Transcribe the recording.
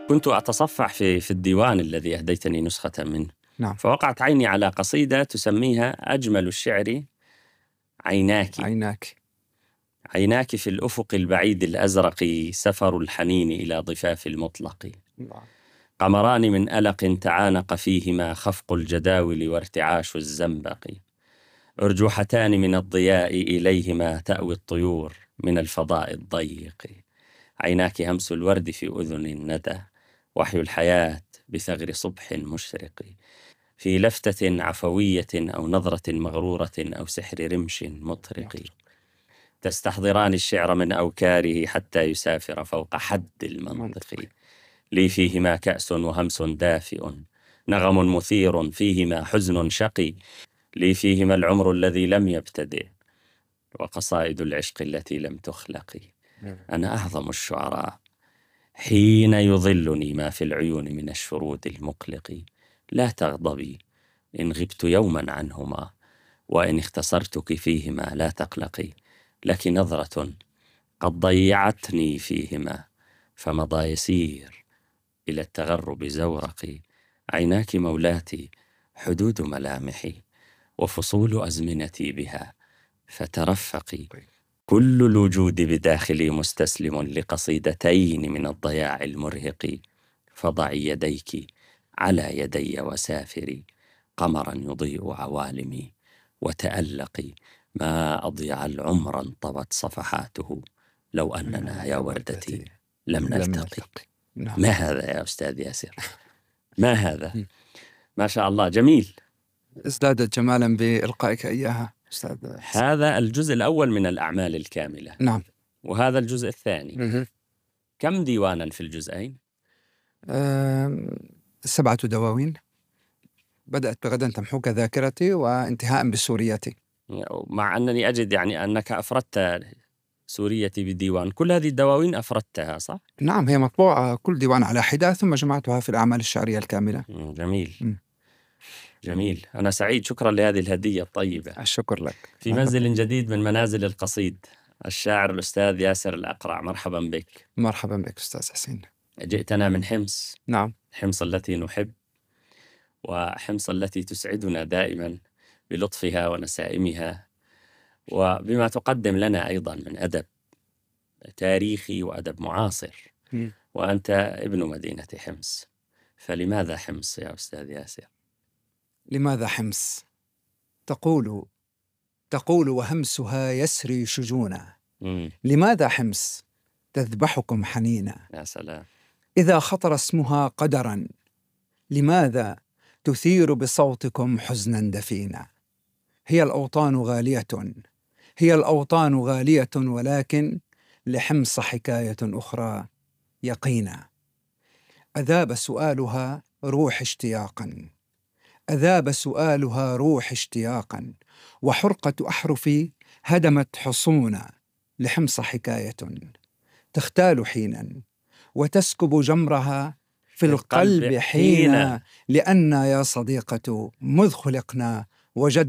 كنت أتصفح في الديوان الذي أهديتني نسخة منه. نعم. فوقعت عيني على قصيدة تسميها أجمل الشعر عيناك. عيناك في الأفق البعيد الأزرق، سفر الحنين إلى ضفاف المطلق. قمران من ألق تعانق فيهما خفق الجداول وارتعاش الزنبق. أرجوحتان من الضياء إليهما تأوي الطيور من الفضاء الضيق. عيناك همس الورد في أذن الندى، وحي الحياة بثغر صبح مشرق. في لفتة عفوية أو نظرة مغرورة أو سحر رمش مطرق. تستحضران الشعر من أوكاره حتى يسافر فوق حد المنطق. لي فيهما كأس وهمس دافئ، نغم مثير فيهما حزن شقي. لي فيهما العمر الذي لم يبتدئ، وقصائد العشق التي لم تخلق. أنا أعظم الشعراء حين يظلني ما في العيون من الشرود المقلق. لا تغضبي إن غبت يوما عنهما، وإن اختصرتك فيهما لا تقلقي. لك نظرة قد ضيعتني فيهما، فمضى يسير إلى التغرب زورقي. عيناك مولاتي حدود ملامحي، وفصول أزمنتي بها فترفقي. كل الوجود بداخلي مستسلم لقصيدتين من الضياع المرهق. فضعي يديك على يدي وسافري، قمرا يضيء عوالمي، وتألقي. ما أضيع العمر انطوت صفحاته، لو أننا يا وردتي لم نلتقي. ما هذا يا أستاذ ياسر؟ ما هذا؟ ما شاء الله، جميل. ازدادت جمالا بإلقائك إياها أستاذ. هذا الجزء الأول من الأعمال الكاملة. نعم. وهذا الجزء الثاني. كم ديوانا في الجزئين؟ 7 دواوين. بدأت بغدا تمحوك ذاكرتي، وانتهاء بسوريتي. مع أنني أجد يعني أنك أفردت سوريتي بديوان. كل هذه الدواوين أفردتها صح؟ نعم، هي مطبوعة كل ديوان على حدة، ثم جمعتها في الأعمال الشعرية الكاملة. جميل. جميل. أنا سعيد، شكرا لهذه الهدية الطيبة. الشكر لك. في منزل جديد من منازل القصيد، الشاعر الأستاذ ياسر الأقرع، مرحبا بك. مرحبا بك أستاذ حسين. جئتنا من حمص. نعم. حمص التي نحب، وحمص التي تسعدنا دائما بلطفها ونسائمها، وبما تقدم لنا أيضا من أدب تاريخي وأدب معاصر. وأنت ابن مدينة حمص، فلماذا حمص يا أستاذ ياسر؟ لماذا حمص؟ تقول وهمسها يسري شجونا. لماذا حمص تذبحكم حنينا؟ يا سلام. إذا خطر اسمها قدرا، لماذا تثير بصوتكم حزنا دفينا؟ هي الأوطان غالية، ولكن لحمص حكاية أخرى يقينا. أذاب سؤالها روح اشتياقا، وحرقة أحرفي هدمت حصونا. لحمص حكاية تختال حينا، وتسكب جمرها في القلب حينا. لأن يا صديقة مذ خلقنا وجد